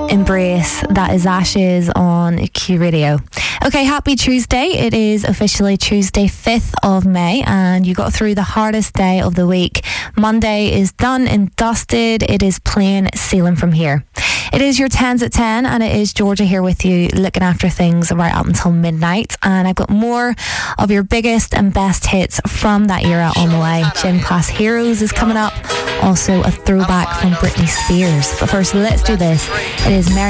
Embrace, that is Ashes on Q Radio. Okay, happy Tuesday. It is officially Tuesday 5th of May and you got through the hardest day of the week. Monday is done and dusted. It is plain sailing from here. It is your 10s at 10 and it is Georgia here with you looking after things right up until midnight, and I've got more of your biggest and best hits from that era on the way. Gym Class Heroes is coming up, also a throwback from Britney Spears. But first, let's do this. It is Mary